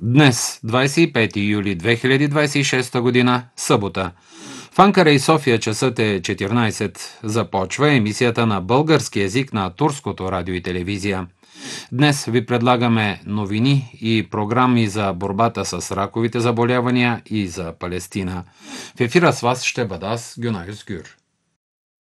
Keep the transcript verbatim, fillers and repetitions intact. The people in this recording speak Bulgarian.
Днес, двадесет и пети юли две хиляди двадесет и шеста година, събота. В Анкара и София часът е четиринадесет. Започва емисията на български език на турското радио и телевизия. Днес ви предлагаме новини и програми за борбата с раковите заболявания и за Палестина. В ефира с вас ще бъда аз, Гюнай Özgür.